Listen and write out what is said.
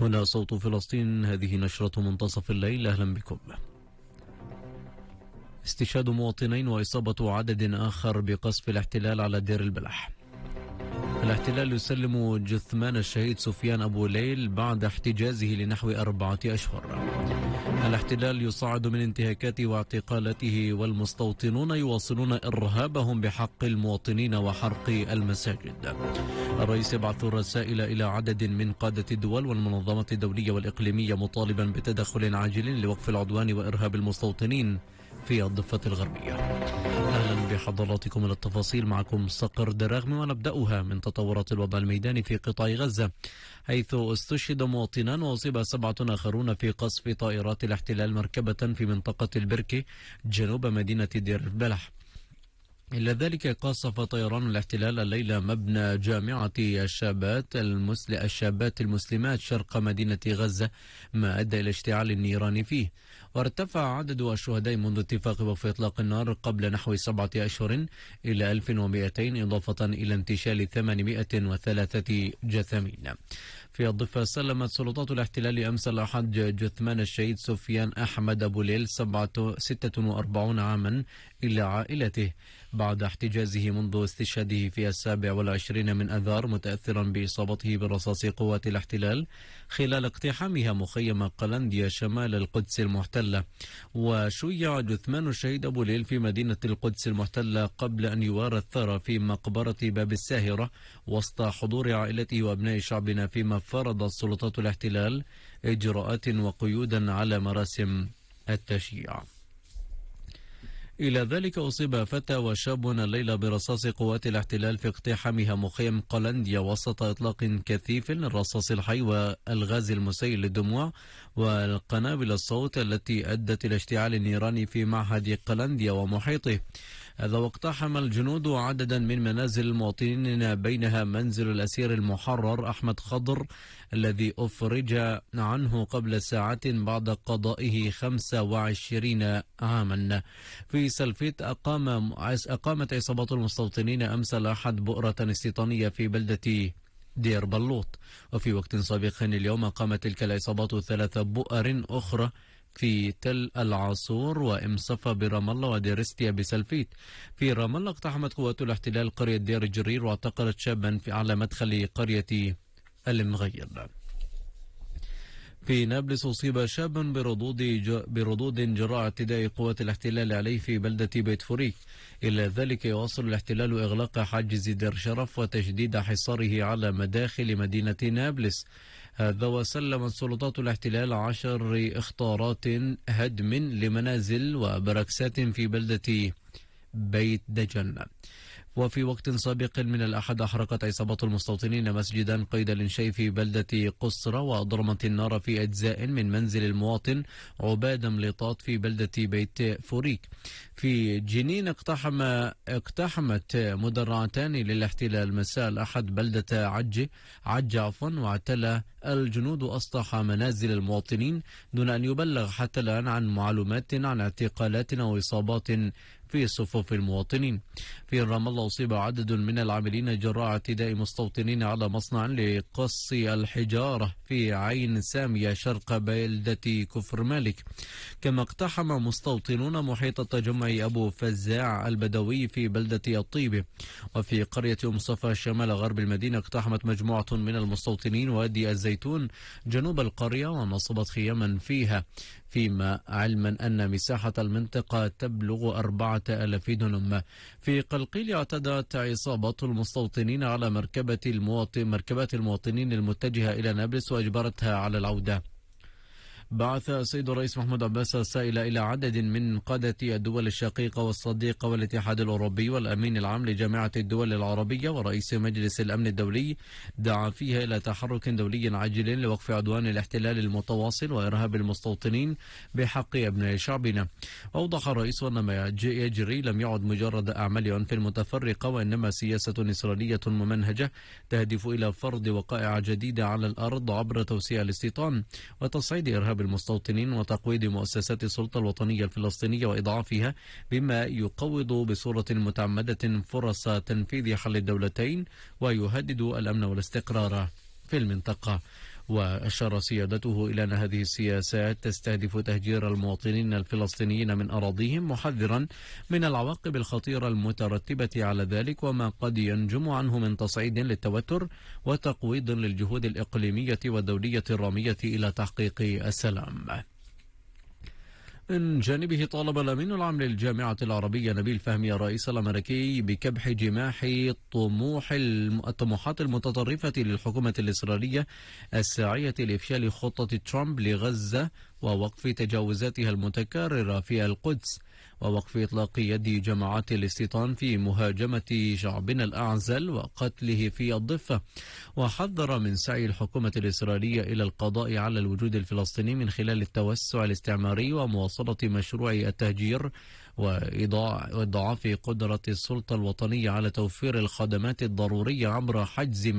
هنا صوت فلسطين، هذه نشرة منتصف الليل. أهلا بكم. استشهاد مواطنين وإصابة عدد آخر بقصف الاحتلال على دير البلح. الاحتلال يسلم جثمان الشهيد سفيان أبو ليل بعد احتجازه لنحو 4 أشهر. الاحتلال يصعد من انتهاكاته واعتقالاته، والمستوطنون يواصلون إرهابهم بحق المواطنين وحرق المساجد. الرئيس يبعث رسائل إلى عدد من قادة الدول والمنظمات الدولية والإقليمية مطالبا بتدخل عاجل لوقف العدوان وإرهاب المستوطنين في الضفة الغربية. أهلا بحضراتكم إلى التفاصيل، معكم صقر دراغمي، ونبدأها من تطورات الوضع الميداني في قطاع غزة، حيث استشهد مواطنان وأصيب 7 آخرون في قصف طائرات الاحتلال مركبة في منطقة البركة جنوب مدينة دير البلح. إلا ذلك قصف طيران الاحتلال الليلة مبنى جامعة الشابات المسلمات شرق مدينة غزة، ما أدى إلى اشتعال النيران فيه. وارتفع عدد الشهداء منذ اتفاق وقف إطلاق النار قبل نحو 7 أشهر إلى 1200، إضافة إلى انتشال 803 جثامين. في الضفة سلمت سلطات الاحتلال أمس الأحد جثمان الشهيد سفيان أحمد أبو ليل 46 عاما إلى عائلته بعد احتجازه منذ استشهاده في 27 من أذار، متأثرا بإصابته برصاص قوات الاحتلال خلال اقتحامها مخيم قلنديا شمال القدس المحتلة. وشيع جثمان الشهيد أبو ليل في مدينة القدس المحتلة قبل أن يوارى الثرى في مقبرة باب الساهرة وسط حضور عائلته وأبناء شعبنا، فيما فرضت سلطات الاحتلال إجراءات وقيودا على مراسم التشييع. إلى ذلك أصيب فتى وشاب الليلة برصاص قوات الاحتلال في اقتحامها مخيم قلنديا وسط إطلاق كثيف للرصاص الحي والغاز المسيل للدموع والقنابل الصوت التي أدت إلى اشتعال النيران في معهد قلنديا ومحيطه. هذا واقتحم الجنود عددا من منازل المواطنين، بينها منزل الأسير المحرر أحمد خضر الذي أفرج عنه قبل ساعات بعد قضائه 25 عاما. في سلفيت أقامت عصابات المستوطنين أمس الأحد بؤرة استيطانية في بلدة دير بلوط. وفي وقت سابق اليوم قامت تلك العصابات 3 بؤر أخرى في تل العاصور وإمصفة برام الله وديرستيا بسلفيت. في رام الله اقتحمت قوات الاحتلال قرية دير الجرير واعتقلت شابا على مدخل قرية المغير. في نابلس أصيب شاب بردود جراء اعتداء قوات الاحتلال عليه في بلدة بيت فوريك. إلى ذلك يواصل الاحتلال إغلاق حاجز دير شرف وتشديد حصاره على مداخل مدينة نابلس. هذا وسلمت سلطات الاحتلال 10 إخطارات هدم لمنازل وبركسات في بلدة بيت دجن. وفي وقت سابق من الأحد أحرقت عصابات المستوطنين مسجدا قيد الإنشاء في بلدة قصرة، وأضرمت النار في أجزاء من منزل المواطن عباد مليطات في بلدة بيت فوريك. في جنين اقتحمت مدرعتان للاحتلال مساء الأحد بلدة عجة واعتلى الجنود أسطح منازل المواطنين دون أن يبلغ حتى الآن عن معلومات عن اعتقالات أو إصابات في صفوف المواطنين. في رام الله أصيب عدد من العاملين جراء اعتداء مستوطنين على مصنع لقص الحجارة في عين سامية شرق بلدة كفر مالك. كما اقتحم مستوطنون محيط التجمع أبو فزاع البدوي في بلدة الطيبة. وفي قرية مصطفى شمال غرب المدينة اقتحمت مجموعة من المستوطنين وادي الزيتون جنوب القرية ونصبت خياما فيها، فيما علما أن مساحة المنطقة تبلغ 4000 دنم. في قلقيل اعتدت عصابات المستوطنين على مركبات المواطنين المتجهة إلى نابلس وأجبرتها على العودة. بعث السيد الرئيس محمود عباس السائل إلى عدد من قادة الدول الشقيقة والصديقة والاتحاد الأوروبي والأمين العام لجامعة الدول العربية ورئيس مجلس الأمن الدولي، دعا فيها إلى تحرك دولي عاجل لوقف عدوان الاحتلال المتواصل وإرهاب المستوطنين بحق أبناء شعبنا. أوضح الرئيس أن ما يجري لم يعد مجرد أعمال عنف متفرقة، وإنما سياسة إسرائيلية ممنهجة تهدف إلى فرض وقائع جديدة على الأرض عبر توسيع الاستيطان وتصعيد إرهاب المستوطنين وتقويض مؤسسات السلطة الوطنية الفلسطينية وإضعافها، بما يقوض بصورة متعمدة فرص تنفيذ حل الدولتين ويهدد الأمن والاستقرار في المنطقة. وأشار سيادته إلى أن هذه السياسات تستهدف تهجير المواطنين الفلسطينيين من أراضيهم، محذرا من العواقب الخطيرة المترتبة على ذلك وما قد ينجم عنه من تصعيد للتوتر وتقويض للجهود الإقليمية والدولية الرامية إلى تحقيق السلام. من جانبه طالب الأمين العام للجامعة العربية نبيل فهمي الرئيس الأمريكي بكبح جماح الطموحات المتطرفة للحكومة الإسرائيلية الساعية لإفشال خطة ترامب لغزة ووقف تجاوزاتها المتكررة في القدس ووقف إطلاق يد جماعات الاستيطان في مهاجمة شعبنا الأعزل وقتله في الضفة. وحذر من سعي الحكومة الإسرائيلية إلى القضاء على الوجود الفلسطيني من خلال التوسع الاستعماري ومواصلة مشروع التهجير وإضعاف قدرة السلطة الوطنية على توفير الخدمات الضرورية عبر حجز